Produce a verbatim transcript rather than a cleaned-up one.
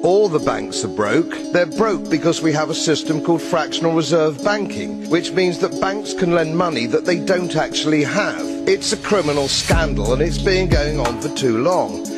all the banks are broke. They're broke because we have a system called fractional reserve banking, which means that banks can lend money that they don't actually have. It's a criminal scandal and it's been going on for too long.